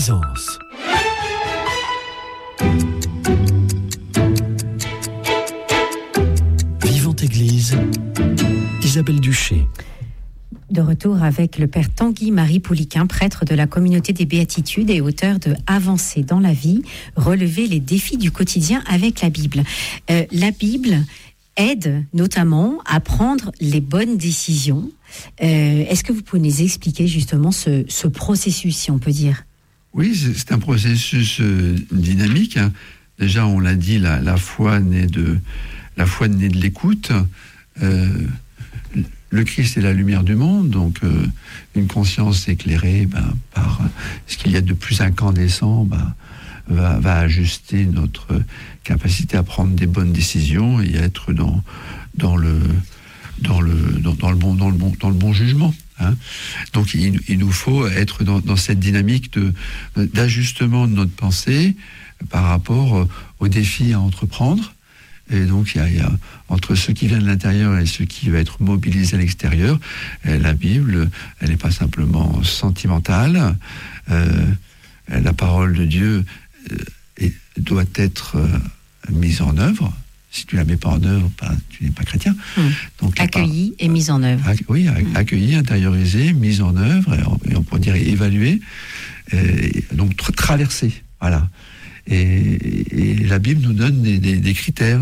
présence. Vivante Église, Isabelle Duché. De retour avec le père Tanguy Marie Pouliquin, prêtre de la communauté des Béatitudes et auteur de Avancer dans la vie, relever les défis du quotidien avec la Bible. La Bible aide notamment à prendre les bonnes décisions. Est-ce que vous pouvez nous expliquer justement ce processus, si on peut dire ? Oui, c'est un processus dynamique. Déjà, on l'a dit, la foi naît de l'écoute. Le Christ est la lumière du monde, donc une conscience éclairée par ce qu'il y a de plus incandescent va ajuster notre capacité à prendre des bonnes décisions et à être dans le bon jugement. Hein. Donc il nous faut être dans cette dynamique d'ajustement de notre pensée par rapport aux défis à entreprendre. Et donc, il y a entre ce qui vient de l'intérieur et ce qui va être mobilisé à l'extérieur, la Bible, elle n'est pas simplement sentimentale. La parole de Dieu doit être mise en œuvre. Si tu ne la mets pas en œuvre, tu n'es pas chrétien. Donc, accueillie et mise en œuvre. Oui, accueillie, intériorisée, mise en œuvre, et on pourrait dire évaluée. Donc, traversée. Voilà. Et la Bible nous donne des critères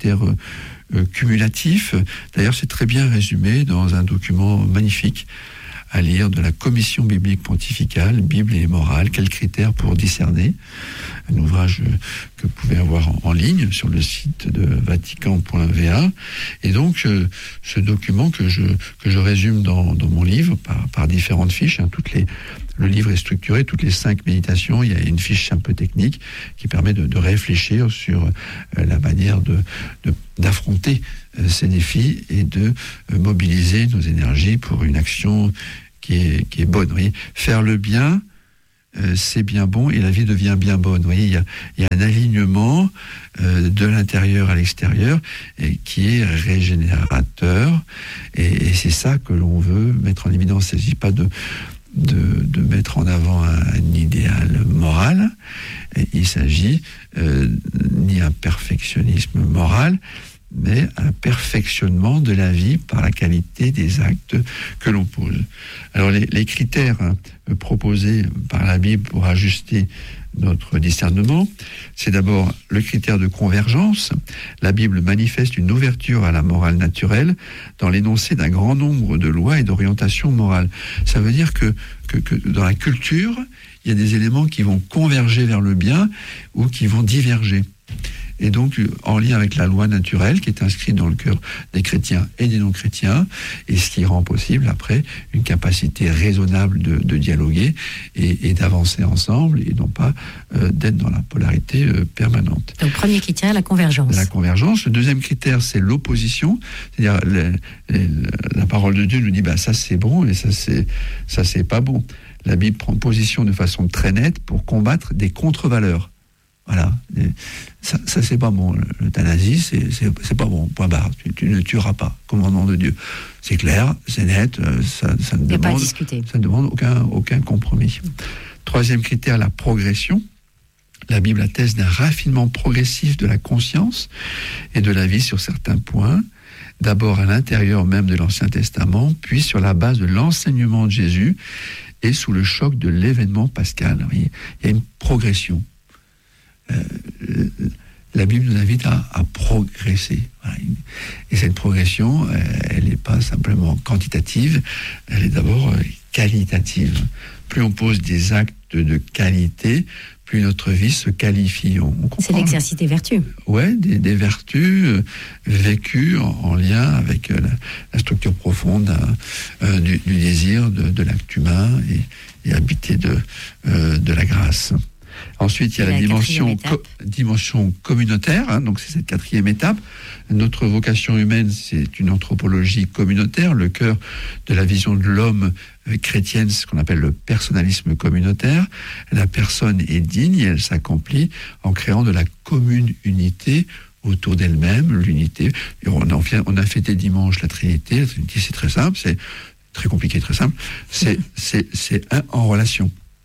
cumulatifs. D'ailleurs, c'est très bien résumé dans un document magnifique à lire de la Commission biblique pontificale, Bible et morale, quels critères pour discerner. Un ouvrage que vous pouvez avoir en ligne sur le site de vatican.va. Et donc, ce document que je résume dans mon livre par différentes fiches, hein, le livre est structuré, toutes les 5 méditations, il y a une fiche un peu technique qui permet de réfléchir sur la manière d'affronter ces défis et de mobiliser nos énergies pour une action qui est bonne. Vous voyez, faire le bien, c'est bien bon et la vie devient bien bonne. Vous voyez, il y a un alignement de l'intérieur à l'extérieur qui est régénérateur et c'est ça que l'on veut mettre en évidence. Il ne s'agit pas de mettre en avant un idéal moral. Il s'agit ni un perfectionnisme moral, mais un perfectionnement de la vie par la qualité des actes que l'on pose. Alors les critères proposés par la Bible pour ajuster notre discernement, c'est d'abord le critère de convergence. La Bible manifeste une ouverture à la morale naturelle dans l'énoncé d'un grand nombre de lois et d'orientations morales. Ça veut dire que dans la culture, il y a des éléments qui vont converger vers le bien ou qui vont diverger. Et donc, en lien avec la loi naturelle qui est inscrite dans le cœur des chrétiens et des non-chrétiens, et ce qui rend possible, après, une capacité raisonnable de dialoguer et d'avancer ensemble, et non pas d'être dans la polarité permanente. Donc, premier critère, la convergence. La convergence. Le deuxième critère, c'est l'opposition. C'est-à-dire, la parole de Dieu nous dit, ça c'est bon, et ça c'est pas bon. La Bible prend position de façon très nette pour combattre des contre-valeurs. Voilà, ça c'est pas bon. L'euthanasie, c'est pas bon. Point barre. Tu ne tueras pas. Commandement de Dieu. C'est clair, c'est net. Ça ne demande aucun compromis. Troisième critère, la progression. La Bible atteste d'un raffinement progressif de la conscience et de la vie sur certains points. D'abord à l'intérieur même de l'Ancien Testament, puis sur la base de l'enseignement de Jésus et sous le choc de l'événement pascal. Il y a une progression. La Bible nous invite à progresser. Et cette progression, elle n'est pas simplement quantitative, elle est d'abord qualitative. Plus on pose des actes de qualité, plus notre vie se qualifie. C'est l'exercice des vertus. Oui, des vertus vécues en lien avec la structure profonde du désir, de l'acte humain et habité de la grâce. Ensuite, il y a la dimension communautaire, donc c'est cette 4e étape. Notre vocation humaine, c'est une anthropologie communautaire. Le cœur de la vision de l'homme chrétienne, c'est ce qu'on appelle le personnalisme communautaire. La personne est digne et elle s'accomplit en créant de la commune unité autour d'elle-même, l'unité. Et on a fêté dimanche la Trinité. La Trinité, c'est très simple, c'est très compliqué, très simple. C'est un en relation.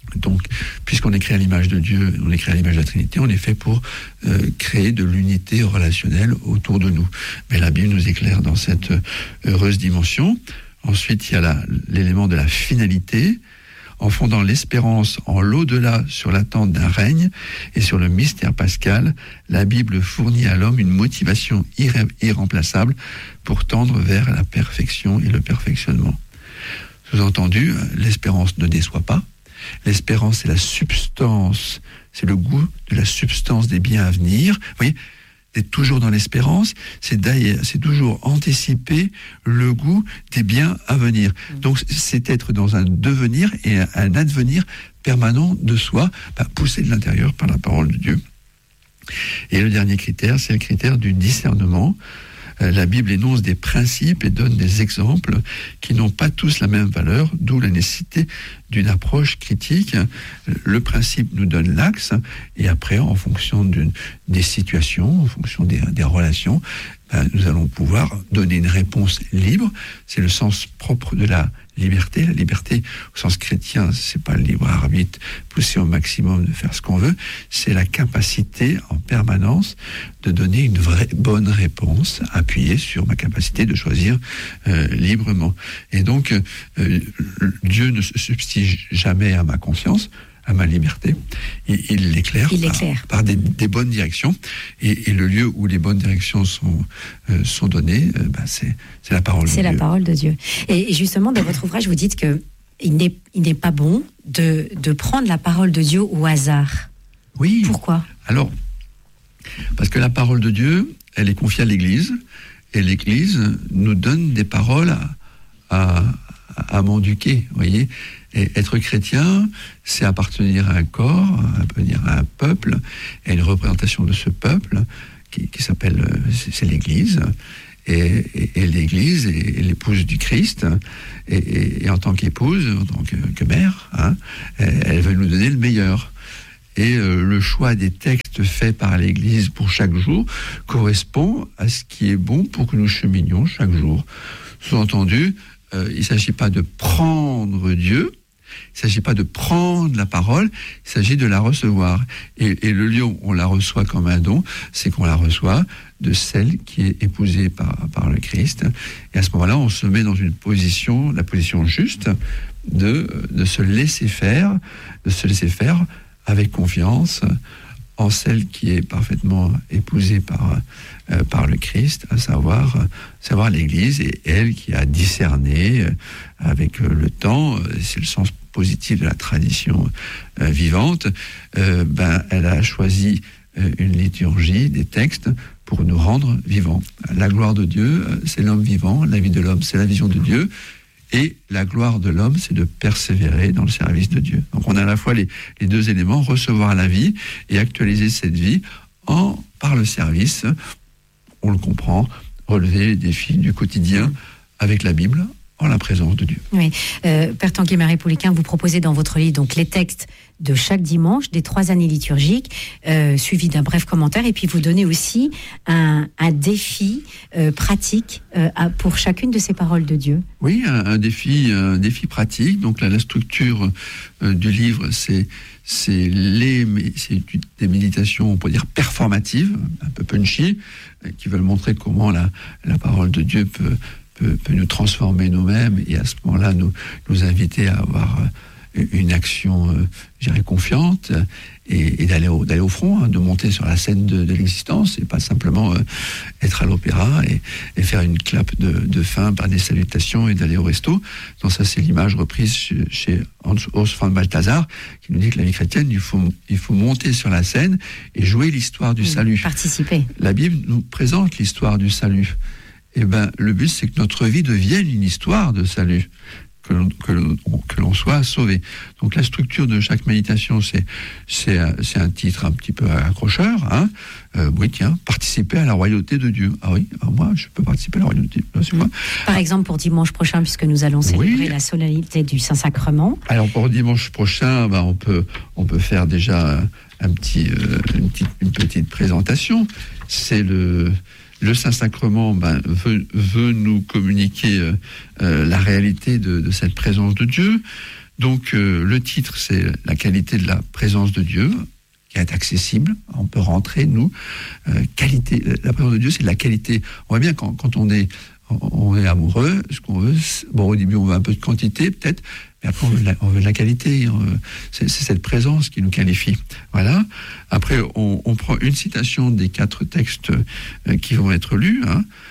Donc, puisqu'on est créé à l'image de Dieu, on est créé à l'image de la Trinité, on est fait pour créer de l'unité relationnelle autour de nous. Mais la Bible nous éclaire dans cette heureuse dimension. Ensuite, il y a l'élément de la finalité, en fondant l'espérance en l'au-delà sur l'attente d'un règne et sur le mystère pascal. La Bible fournit à l'homme une motivation irremplaçable pour tendre vers la perfection et le perfectionnement. Sous-entendu, l'espérance ne déçoit pas. L'espérance, c'est la substance, c'est le goût de la substance des biens à venir. Vous voyez, d'être toujours dans l'espérance, c'est toujours anticiper le goût des biens à venir. Donc, c'est être dans un devenir et un advenir permanent de soi, poussé de l'intérieur par la parole de Dieu. Et le dernier critère, c'est le critère du discernement. La Bible énonce des principes et donne des exemples qui n'ont pas tous la même valeur, d'où la nécessité d'une approche critique. Le principe nous donne l'axe, et après, en fonction des situations, en fonction des relations, nous allons pouvoir donner une réponse libre. C'est le sens propre de la liberté. La liberté, au sens chrétien, c'est pas le libre arbitre poussé au maximum de faire ce qu'on veut, c'est la capacité en permanence de donner une vraie bonne réponse, appuyée sur ma capacité de choisir librement. Et donc, Dieu ne se substitue jamais à ma conscience, à ma liberté. Il l'éclaire par des bonnes directions. Et le lieu où les bonnes directions sont données, c'est la parole de Dieu. C'est la parole de Dieu. Et justement, dans votre ouvrage, vous dites qu'il n'est pas bon de prendre la parole de Dieu au hasard. Oui. Pourquoi ? Alors, parce que la parole de Dieu, elle est confiée à l'Église, et l'Église nous donne des paroles à m'éduquer, vous voyez. Et être chrétien, c'est appartenir à un corps, appartenir à un peuple, et une représentation de ce peuple qui s'appelle, c'est l'Église. Et l'Église est l'épouse du Christ, et en tant qu'épouse, en tant que mère, elle veut nous donner le meilleur. Et le choix des textes faits par l'Église pour chaque jour correspond à ce qui est bon pour que nous cheminions chaque jour. Sous-entendu, il ne s'agit pas de prendre Dieu, il ne s'agit pas de prendre la parole, il s'agit de la recevoir. Et le lieu où on la reçoit comme un don, c'est qu'on la reçoit de celle qui est épousée par le Christ. Et à ce moment-là, on se met dans une position, la position juste, de se laisser faire avec confiance en celle qui est parfaitement épousée par le Christ, à savoir l'Église, et elle qui a discerné avec le temps, c'est le sens positif de la tradition vivante, elle a choisi une liturgie, des textes, pour nous rendre vivants. La gloire de Dieu, c'est l'homme vivant, la vie de l'homme, c'est la vision de Dieu, et la gloire de l'homme, c'est de persévérer dans le service de Dieu. Donc on a à la fois les deux éléments, recevoir la vie et actualiser cette vie par le service, on le comprend, relever les défis du quotidien avec la Bible, en la présence de Dieu. Oui. Père Tanguy Marie Pouliquen, vous proposez dans votre livre donc les textes de chaque dimanche des 3 années liturgiques, suivi d'un bref commentaire, et puis vous donnez aussi un défi pratique pour chacune de ces paroles de Dieu. Oui, un défi pratique. Donc la structure du livre, c'est des méditations, on peut dire performatives, un peu punchy, qui veulent montrer comment la parole de Dieu peut nous transformer nous-mêmes, et à ce moment-là nous inviter à avoir une action, je dirais, confiante, et d'aller au front, de monter sur la scène de l'existence, et pas simplement être à l'opéra et faire une clap de fin par des salutations et d'aller au resto. Donc ça, c'est l'image reprise chez Hans von Balthasar, qui nous dit que la vie chrétienne, il faut monter sur la scène et jouer l'histoire du salut. Participer. La Bible nous présente l'histoire du salut. Et le but, c'est que notre vie devienne une histoire de salut, que l'on soit sauvé. Donc la structure de chaque méditation, c'est un titre un petit peu accrocheur. Oui, tiens, participer à la royauté de Dieu. Ah oui, moi, je peux participer à la royauté. Par exemple, pour dimanche prochain, puisque nous allons célébrer la solennité du Saint-Sacrement. Alors pour dimanche prochain, on peut faire déjà une petite présentation. C'est le Saint-Sacrement veut nous communiquer la réalité de cette présence de Dieu. Donc le titre, c'est la qualité de la présence de Dieu, qui est accessible. On peut rentrer, nous. Qualité, la présence de Dieu, c'est de la qualité. On voit bien quand on est amoureux, ce qu'on veut, au début on veut un peu de quantité peut-être, mais après on veut de la qualité. C'est cette présence qui nous qualifie. Voilà. Après on prend une citation des 4 textes qui vont être lus.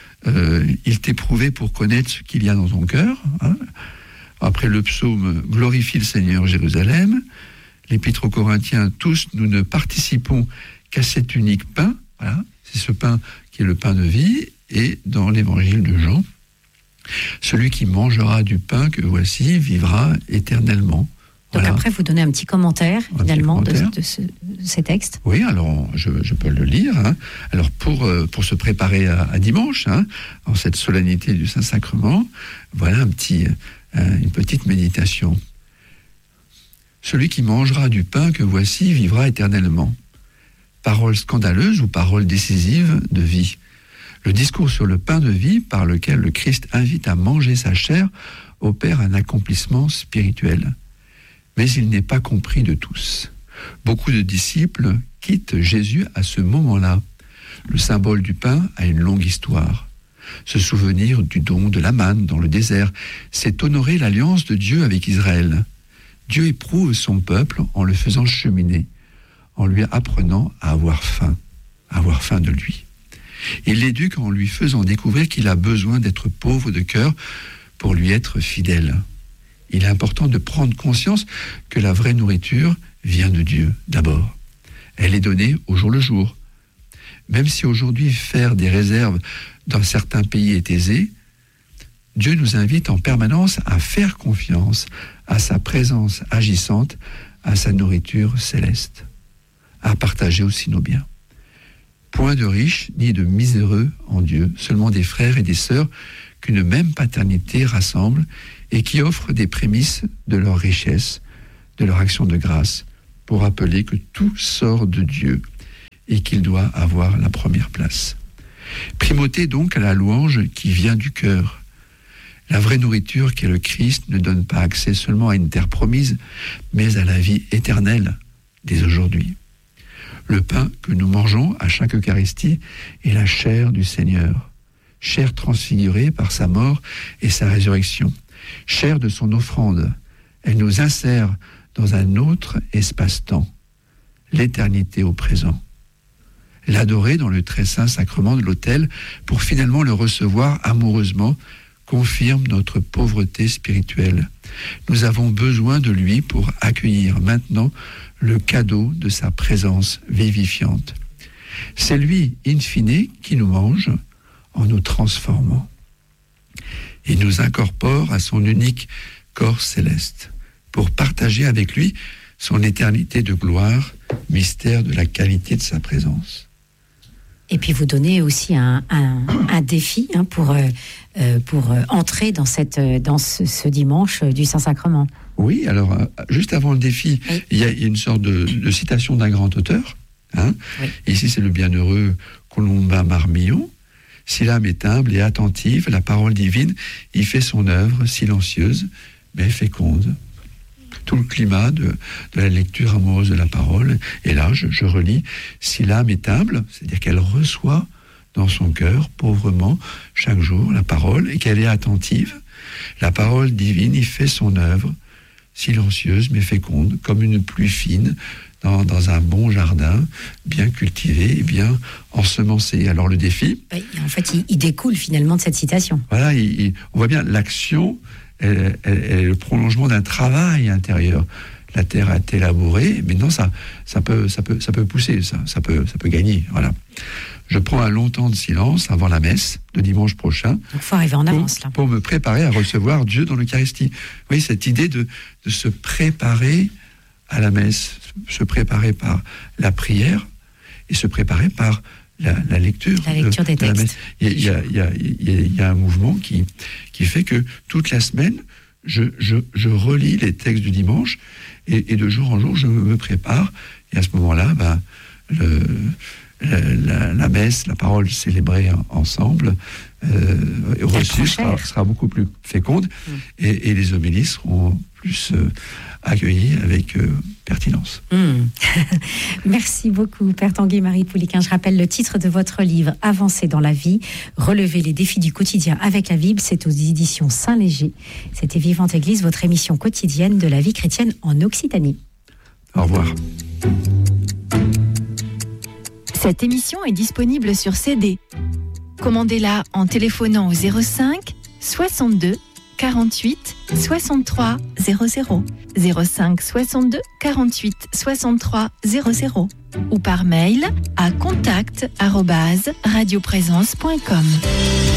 Il t'est prouvé pour connaître ce qu'il y a dans ton cœur. Après le psaume, glorifie le Seigneur Jérusalem. L'Épître aux Corinthiens, tous nous ne participons qu'à cet unique pain. Voilà, c'est ce pain qui est le pain de vie. Et dans l'Évangile de Jean, celui qui mangera du pain que voici vivra éternellement. Donc voilà. après, vous donnez un petit commentaire, finalement, de ces textes. Oui, alors je peux le lire. Alors pour se préparer à dimanche, en cette solennité du Saint-Sacrement, voilà une petite méditation. Celui qui mangera du pain que voici vivra éternellement. Parole scandaleuse ou parole décisive de vie. Le discours sur le pain de vie par lequel le Christ invite à manger sa chair opère un accomplissement spirituel. Mais il n'est pas compris de tous. Beaucoup de disciples quittent Jésus à ce moment-là. Le symbole du pain a une longue histoire. Se souvenir du don de la manne dans le désert, c'est honorer l'alliance de Dieu avec Israël. Dieu éprouve son peuple en le faisant cheminer, en lui apprenant à avoir faim de lui. Il l'éduque en lui faisant découvrir qu'il a besoin d'être pauvre de cœur pour lui être fidèle. Il est important de prendre conscience que la vraie nourriture vient de Dieu d'abord. Elle est donnée au jour le jour. Même si aujourd'hui faire des réserves dans certains pays est aisé, Dieu nous invite en permanence à faire confiance à sa présence agissante, à sa nourriture céleste, à partager aussi nos biens. Point de riches ni de miséreux en Dieu, seulement des frères et des sœurs qu'une même paternité rassemble et qui offrent des prémices de leur richesse, de leur action de grâce, pour rappeler que tout sort de Dieu et qu'il doit avoir la première place. Primauté donc à la louange qui vient du cœur. La vraie nourriture qu'est le Christ ne donne pas accès seulement à une terre promise, mais à la vie éternelle dès aujourd'hui. Le pain que nous mangeons à chaque Eucharistie est la chair du Seigneur, chair transfigurée par sa mort et sa résurrection, chair de son offrande. Elle nous insère dans un autre espace-temps, l'éternité au présent. L'adorer dans le très saint sacrement de l'autel pour finalement le recevoir amoureusement confirme notre pauvreté spirituelle. Nous avons besoin de lui pour accueillir maintenant le cadeau de sa présence vivifiante. C'est lui, in fine, qui nous mange en nous transformant. Il nous incorpore à son unique corps céleste pour partager avec lui son éternité de gloire, mystère de la qualité de sa présence. Et puis vous donnez aussi un défi pour entrer dans ce dimanche du Saint-Sacrement. Oui, alors juste avant le défi, oui. Il y a une sorte de citation d'un grand auteur. Oui. Ici, c'est le bienheureux Colombin Marmillon. Si l'âme est humble et attentive, la parole divine y fait son œuvre silencieuse, mais féconde. Tout le climat de la lecture amoureuse de la parole. Et là, je relis, si l'âme est humble, c'est-à-dire qu'elle reçoit dans son cœur, pauvrement, chaque jour, la parole, et qu'elle est attentive, la parole divine y fait son œuvre, silencieuse mais féconde, comme une pluie fine dans un bon jardin, bien cultivé et bien ensemencé. Alors le défi... Oui, en fait, il découle finalement de cette citation. Voilà, on voit bien l'action... Elle est le prolongement d'un travail intérieur. La terre a été labourée, mais non, ça peut pousser, ça peut gagner. Voilà. Je prends un long temps de silence avant la messe de dimanche prochain. Donc il faut arriver en avance là. Pour me préparer à recevoir Dieu dans l'Eucharistie. Oui, cette idée de se préparer à la messe, se préparer par la prière et se préparer par la lecture des textes. La messe. Il y a un mouvement qui fait que toute la semaine, je relis les textes du dimanche et de jour en jour, je me prépare. Et à ce moment-là, la messe, la parole célébrée ensemble, reçue sera beaucoup plus féconde et les homélies seront plus accueilli avec pertinence. Merci beaucoup, Père Tanguy-Marie Pouliquen. Je rappelle le titre de votre livre, Avancer dans la vie, relever les défis du quotidien avec la Bible. C'est aux éditions Saint-Léger. C'était Vivante Église, votre émission quotidienne de la vie chrétienne en Occitanie. Au revoir. Cette émission est disponible sur CD. Commandez-la en téléphonant au 05 62 48 63 00, 05 62 48 63 00 ou par mail à contact@radioprésence.com.